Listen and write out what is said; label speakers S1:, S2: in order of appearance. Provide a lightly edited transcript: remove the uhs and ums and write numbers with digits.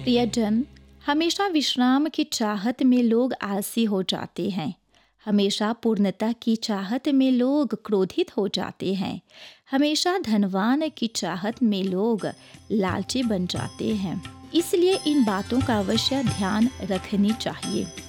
S1: प्रियजन, हमेशा विश्राम की चाहत में लोग आलसी हो जाते हैं। हमेशा पूर्णता की चाहत में लोग क्रोधित हो जाते हैं। हमेशा धनवान की चाहत में लोग लालची बन जाते हैं। इसलिए इन बातों का अवश्य ध्यान रखनी चाहिए।